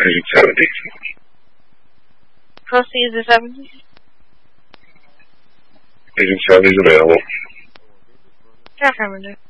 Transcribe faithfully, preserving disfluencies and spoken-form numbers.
Agent seventy. Proceed to seventy. Agent seventy is available. Affirmative.